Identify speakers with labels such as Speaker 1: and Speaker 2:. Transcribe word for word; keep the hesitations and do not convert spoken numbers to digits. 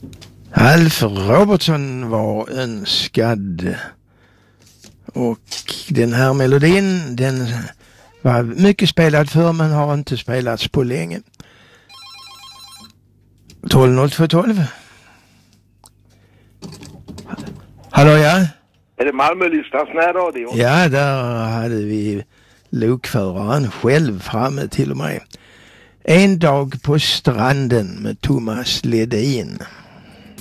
Speaker 1: Alf Robertson var önskad. Och den här melodin, den var mycket spelad för men har inte spelats på länge. tolv noll två tolv. Hallå, ja?
Speaker 2: Är det Malmö-listans närradio?
Speaker 1: Ja, där hade vi lokföraren själv framme till och med. En dag på stranden med Thomas Ledin.